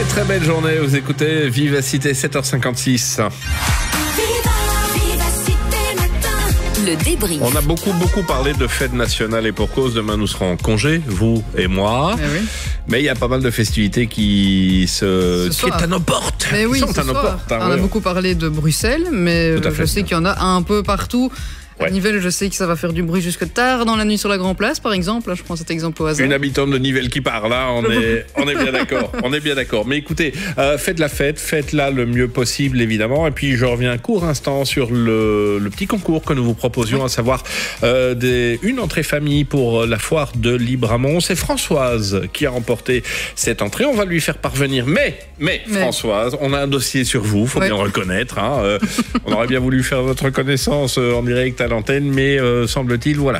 Très belle journée, vous écoutez Vivacité 7h56. Le débrief. On a beaucoup parlé de fêtes nationales et pour cause, demain nous serons en congé, vous et moi. Oui. Mais il y a pas mal de festivités qui est à nos portes. Mais oui, Qui sont ce à nos soir. portes. On a beaucoup parlé de Bruxelles, mais Tout à fait. je sais qu'il y en a un peu partout. À Ouais. Nivelles, je sais que ça va faire du bruit jusque tard dans la nuit sur la Grand Place, par exemple. Là, je prends cet exemple au hasard. Une habitante de Nivelles qui parle, là, on est bien d'accord. On est bien d'accord. Mais écoutez, faites la fête, faites-la le mieux possible, évidemment. Et puis, je reviens un court instant sur le petit concours que nous vous proposions, à savoir une entrée famille pour la foire de Libramont. C'est Françoise qui a remporté cette entrée. On va lui faire parvenir. Mais Françoise, on a un dossier sur vous, faut bien le reconnaître. Hein. On aurait bien voulu faire votre connaissance en direct à l'antenne, mais semble-t-il, voilà.